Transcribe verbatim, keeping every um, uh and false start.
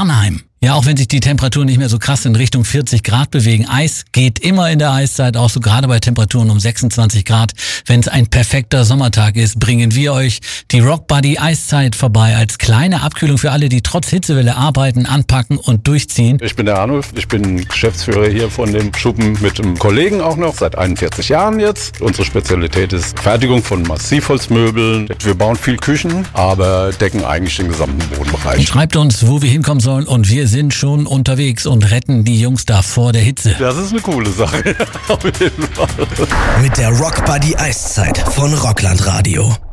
Arnheim. Ja, auch wenn sich die Temperaturen nicht mehr so krass in Richtung vierzig Grad bewegen. Eis geht immer in der Eiszeit, auch so gerade bei Temperaturen um sechsundzwanzig Grad. Wenn es ein perfekter Sommertag ist, bringen wir euch die Rock Buddy Eiszeit vorbei als kleine Abkühlung für alle, die trotz Hitzewelle arbeiten, anpacken und durchziehen. Ich bin der Arnulf, ich bin Geschäftsführer hier von dem Schuppen mit einem Kollegen auch noch, seit einundvierzig Jahren jetzt. Unsere Spezialität ist Fertigung von Massivholzmöbeln. Wir bauen viel Küchen, aber decken eigentlich den gesamten Wohnbereich. Schreibt uns, wo wir hinkommen sollen, und wir sind schon unterwegs und retten die Jungs da vor der Hitze. Das ist eine coole Sache. Auf jeden Fall. Mit der Rock Buddy Eiszeit von Rockland Radio.